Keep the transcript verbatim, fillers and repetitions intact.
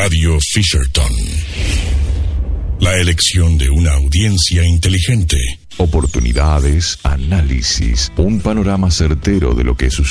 Radio Fisherton. La elección de una audiencia inteligente. Oportunidades, análisis, un panorama certero de lo que sucede.